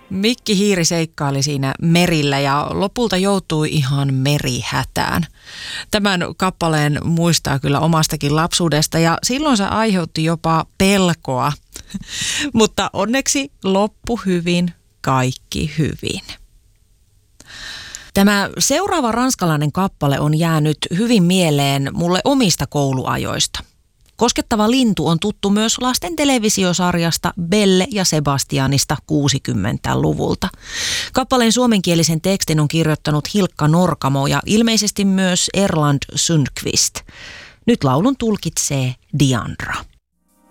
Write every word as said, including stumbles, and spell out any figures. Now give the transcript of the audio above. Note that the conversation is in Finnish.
Mikki Hiiri seikkaili siinä merillä ja lopulta joutui ihan merihätään. Tämän kappaleen muistaa kyllä omastakin lapsuudesta ja silloin se aiheutti jopa pelkoa. Mutta onneksi loppu hyvin, kaikki hyvin. Tämä seuraava ranskalainen kappale on jäänyt hyvin mieleen mulle omista kouluajoista. Koskettava lintu on tuttu myös lasten televisiosarjasta Belle ja Sebastianista kuusikymmentäluvulta. Kappaleen suomenkielisen tekstin on kirjoittanut Hilkka Norkamo ja ilmeisesti myös Erland Sundqvist. Nyt laulun tulkitsee Diandra.